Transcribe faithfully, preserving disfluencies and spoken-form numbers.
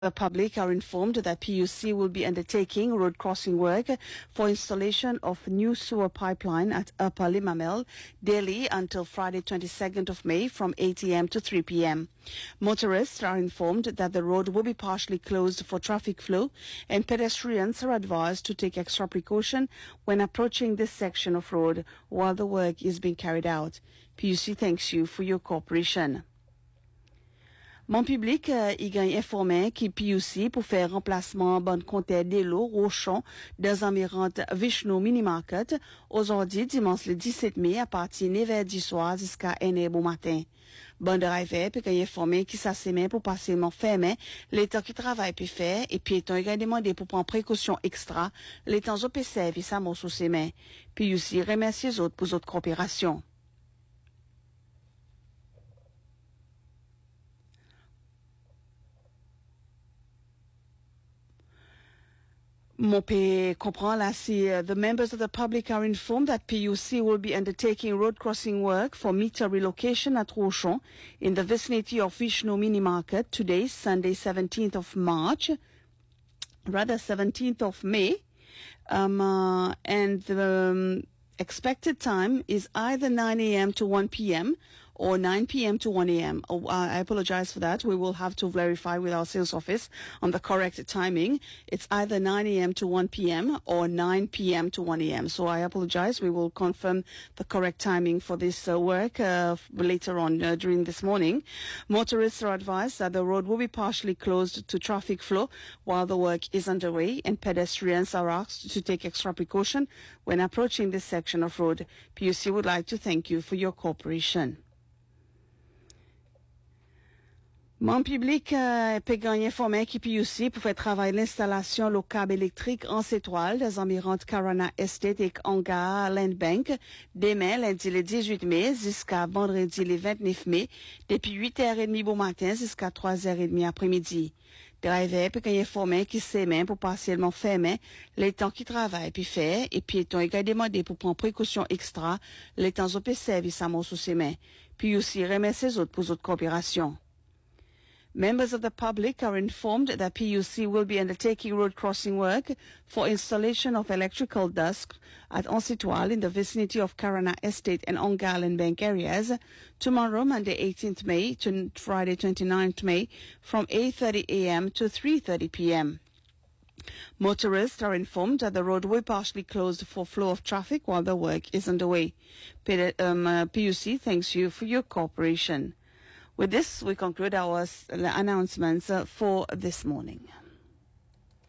The public are informed that P U C will be undertaking road crossing work for installation of new sewer pipeline at Upper Limamel daily until Friday twenty-second of May from eight a m to three p m Motorists are informed that the road will be partially closed for traffic flow, and pedestrians are advised to take extra precaution when approaching this section of road while the work is being carried out. P U C thanks you for your cooperation. Mon public euh, y gagne informé qui P U C pour faire remplacement bon compteur d'Elo Rochon dans environ Vishnu Mini Market aujourd'hui dimanche le dix-sept mai à partir de neuf heures du soir jusqu'à une heure bon matin. Bon driver peut gagne informé qui s'assemet pour passer mon fermé les temps qui travaille puis faire et puis étant également demandé pour prendre précaution extra les temps au P service à mon sous ses mains. P U C remercie les autres pour votre coopération. Mon P comprend là si uh, the members of the public are informed that P U C will be undertaking road crossing work for meter relocation at Rochon in the vicinity of Vishnu Mini Market today, Sunday seventeenth of March, rather seventeenth of May, um, uh, and the um, expected time is either nine a m to one p m or nine p m to one a m Oh, I apologize for that. We will have to verify with our sales office on the correct timing. It's either nine a m to one p m or nine p m to one a m So I apologize. We will confirm the correct timing for this uh, work uh, later on uh, during this morning. Motorists are advised that the road will be partially closed to traffic flow while the work is underway, and pedestrians are asked to take extra precaution when approaching this section of road. P U C would like to thank you for your cooperation. Mon public euh, peut gagner informé qui P U C pour faire travailler l'installation le câble électrique en étoile des environs de Karana Estate et Hangar Land Bank demain lundi le dix-huit mai jusqu'à vendredi le vingt-neuf mai depuis huit heures trente bon matin jusqu'à trois heures trente après-midi. Driver peut gagner informé qui s'aimait pour partiellement fermer les temps qui travaille puis faire et puis étant également demandé pour prendre précaution extra les temps au P service à mon sous ses mains. P U C remercie les autres pour votre coopération. Members of the public are informed that P U C will be undertaking road crossing work for installation of electrical ducts at Ensitoile in the vicinity of Karana Estate and Hangar Land Bank areas tomorrow, Monday eighteenth May to Friday twenty-ninth May from eight thirty a m to three thirty p m Motorists are informed that the road will be partially closed for flow of traffic while the work is underway. P um, uh, P U C thanks you for your cooperation. With this, we conclude our announcements uh, for this morning.